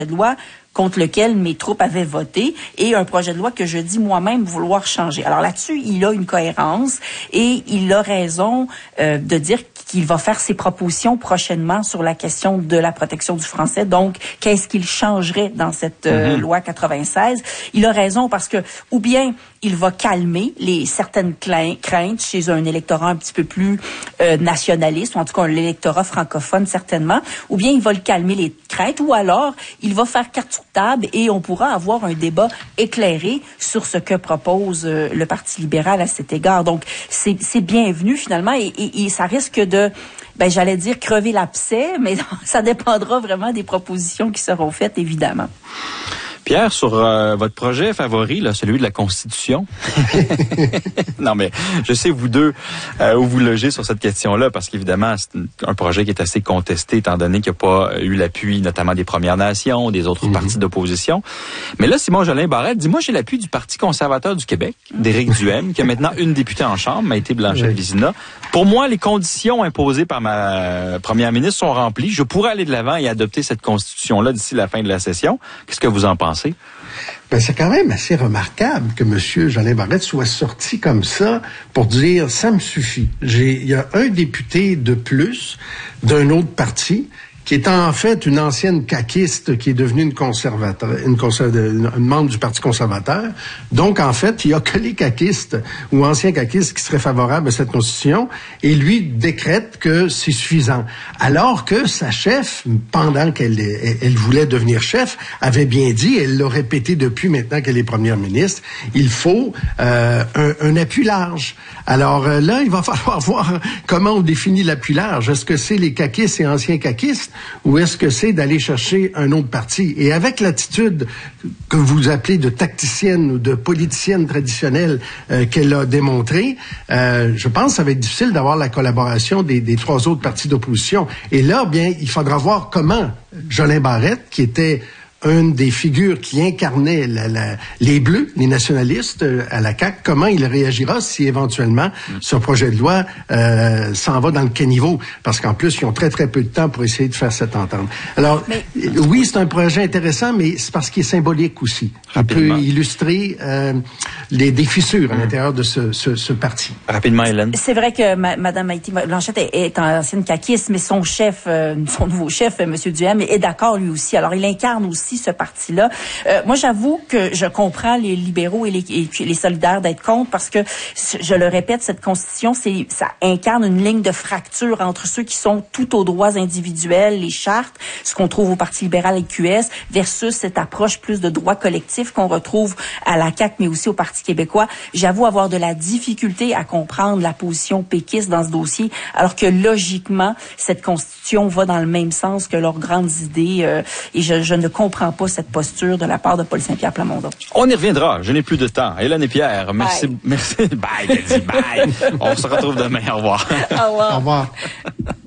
de loi contre lequel mes troupes avaient voté et un projet de loi que je dis moi-même vouloir changer. Alors là-dessus, il a une cohérence et il a raison de dire qu'il va faire ses propositions prochainement sur la question de la protection du français. Donc, qu'est-ce qu'il changerait dans cette loi 96? Il a raison parce que, ou bien il va calmer certaines craintes chez un électorat un petit peu plus nationaliste, ou en tout cas l'électorat francophone certainement, ou bien il va le calmer les craintes, ou alors il va faire carte sur table et on pourra avoir un débat éclairé sur ce que propose le Parti libéral à cet égard. Donc, c'est bienvenu finalement et ça risque de, j'allais dire crever l'abcès, mais ça dépendra vraiment des propositions qui seront faites, évidemment. Pierre, sur votre projet favori, là, celui de la Constitution. Non, mais je sais, vous deux, où vous logez sur cette question-là, parce qu'évidemment, c'est un projet qui est assez contesté, étant donné qu'il n'y a pas eu l'appui, notamment des Premières Nations, des autres partis d'opposition. Mais là, Simon Jolin Barrette dit, moi, j'ai l'appui du Parti conservateur du Québec, d'Éric Duhaime, qui a maintenant une députée en chambre, Maïté Blanchette-Vizina. Pour moi, les conditions imposées par ma première ministre sont remplies. Je pourrais aller de l'avant et adopter cette Constitution-là d'ici la fin de la session. Qu'est-ce que vous en pensez? C'est quand même assez remarquable que M. Jolin Barrette soit sorti comme ça pour dire « ça me suffit ». Il y a un député de plus d'un autre parti qui est en fait une ancienne caquiste qui est devenue une membre du Parti conservateur. Donc, en fait, il n'y a que les caquistes ou anciens caquistes qui seraient favorables à cette constitution et lui décrète que c'est suffisant. Alors que sa chef, pendant qu'elle voulait devenir chef, avait bien dit, elle l'a répété depuis maintenant qu'elle est première ministre, il faut un appui large. Alors là, il va falloir voir comment on définit l'appui large. Est-ce que c'est les caquistes et anciens caquistes ou est-ce que c'est d'aller chercher un autre parti? Et avec l'attitude que vous appelez de tacticienne ou de politicienne traditionnelle qu'elle a démontrée, je pense que ça va être difficile d'avoir la collaboration des trois autres partis d'opposition. Et là, bien, il faudra voir comment Jolin Barrette, qui était une des figures qui incarnait les Bleus, les nationalistes à la CAQ, comment il réagira si éventuellement ce projet de loi s'en va dans le caniveau. Parce qu'en plus, ils ont très, très peu de temps pour essayer de faire cette entente. Alors, oui, c'est un projet intéressant, mais c'est parce qu'il est symbolique aussi. Il peut illustrer des fissures à l'intérieur de ce parti. Rapidement, Hélène. C'est vrai que Mme Maïté Blanchette est ancienne caquiste, mais son nouveau chef, M. Duhaime, est d'accord lui aussi. Alors, il incarne aussi ce parti-là. Moi, j'avoue que je comprends les libéraux et les solidaires d'être contre parce que, je le répète, cette constitution, ça incarne une ligne de fracture entre ceux qui sont tout aux droits individuels, les chartes, ce qu'on trouve au Parti libéral et QS, versus cette approche plus de droits collectifs qu'on retrouve à la CAQ, mais aussi au Parti québécois. J'avoue avoir de la difficulté à comprendre la position péquiste dans ce dossier, alors que logiquement, cette constitution va dans le même sens que leurs grandes idées, et je ne comprends pas cette posture de la part de Paul Saint-Pierre Plamondon. On y reviendra. Je n'ai plus de temps. Hélène et Pierre, merci. Bye. Bye. On se retrouve demain. Au revoir. Au revoir. Au revoir.